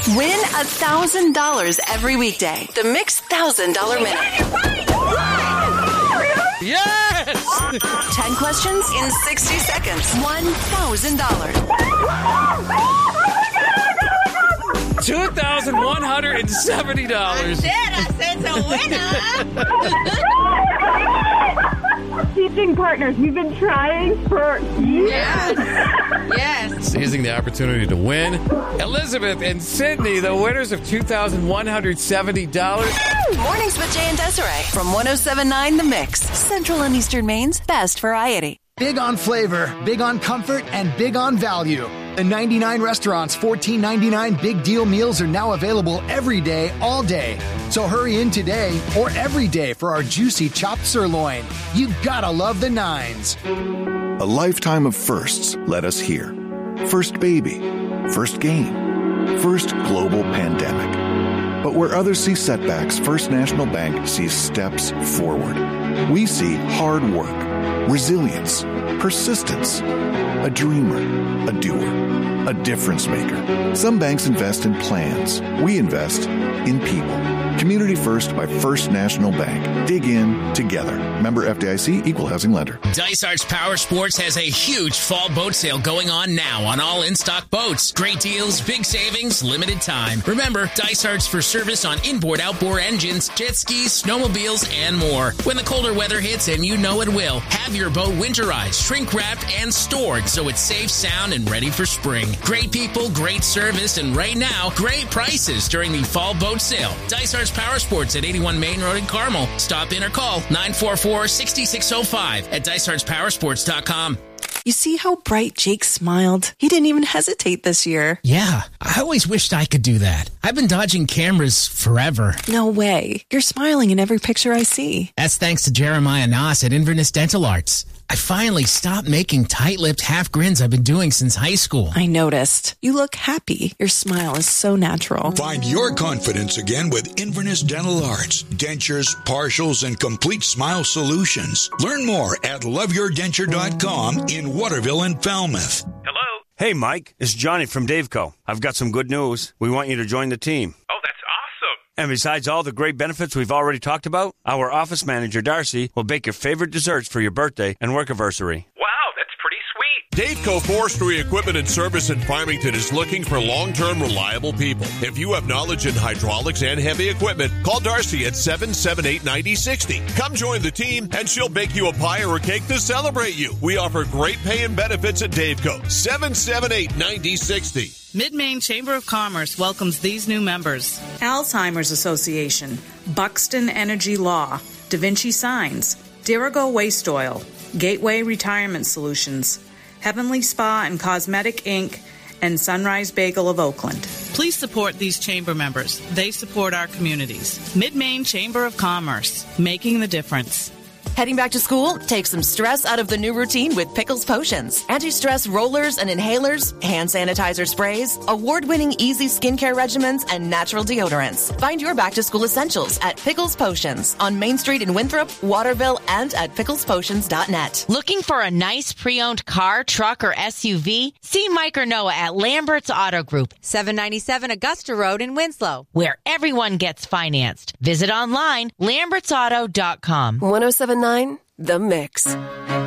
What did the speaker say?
Win $1,000 every weekday. The Mix $1,000 Minute. Yes! 10 questions in 60 seconds. $1,000. $2,170. I said it's a winner. Teaching partners, you've been trying for years. Yes. Seizing the opportunity to win. Elizabeth and Sydney, the winners of $2,170. Mornings with Jay and Desiree from 107.9 The Mix. Central and Eastern Maine's best variety. Big on flavor, big on comfort, and big on value. The 99 Restaurants $14.99 Big Deal Meals are now available every day, all day. So hurry in today or every day for our juicy chopped sirloin. You gotta love the nines. A lifetime of firsts led us here. First baby, first game, first global pandemic. But where others see setbacks, First National Bank sees steps forward. We see hard work, resilience, persistence, a dreamer, a doer, a difference maker. Some banks invest in plans. We invest in people. Community First by First National Bank. Dig in together. Member FDIC, Equal Housing Lender. Dysart's Power Sports has a huge fall boat sale going on now on all in-stock boats. Great deals, big savings, limited time. Remember, Dysart's for service on inboard, outboard engines, jet skis, snowmobiles, and more. When the colder weather hits, and you know it will, have your boat winterized, shrink-wrapped, and stored so it's safe, sound, and ready for spring. Great people, great service, and right now, great prices during the fall boat sale. Dysart's Power Sports at 81 Main Road in Carmel. Stop in or call 944-6605 at Dysart'sPowersports.com. You see how bright Jake smiled? He didn't even hesitate this year. Yeah, I always wished I could do that. I've been dodging cameras forever. No way. You're smiling in every picture I see. That's thanks to Jeremiah Noss at Inverness Dental Arts. I finally stopped making tight-lipped half grins I've been doing since high school. I noticed. You look happy. Your smile is so natural. Find your confidence again with Inverness Dental Arts. Dentures, partials, and complete smile solutions. Learn more at loveyourdenture.com in Waterville and Falmouth. Hello? Hey, Mike. It's Johnny from Daveco. I've got some good news. We want you to join the team. Oh, that's awesome. And besides all the great benefits we've already talked about, our office manager, Darcy, will bake your favorite desserts for your birthday and work anniversary. Wow, that's pretty sweet. Daveco Forestry Equipment and Service in Farmington is looking for long-term, reliable people. If you have knowledge in hydraulics and heavy equipment, call Darcy at 778-9060. Come join the team, and she'll bake you a pie or a cake to celebrate you. We offer great pay and benefits at Daveco. 778-9060. Mid-Maine Chamber of Commerce welcomes these new members. Alzheimer's Association, Buxton Energy Law, Da Vinci Signs, Dirigo Waste Oil, Gateway Retirement Solutions, Heavenly Spa and Cosmetic Inc., and Sunrise Bagel of Oakland. Please support these chamber members. They support our communities. Mid-Maine Chamber of Commerce, making the difference. Heading back to school? Take some stress out of the new routine with Pickles Potions. Anti-stress rollers and inhalers, hand sanitizer sprays, award-winning easy skincare regimens, and natural deodorants. Find your back-to-school essentials at Pickles Potions on Main Street in Winthrop, Waterville, and at picklespotions.net. Looking for a nice pre-owned car, truck, or SUV? See Mike or Noah at Lambert's Auto Group, 797 Augusta Road in Winslow, where everyone gets financed. Visit online, lambertsauto.com. 107.9 The Mix.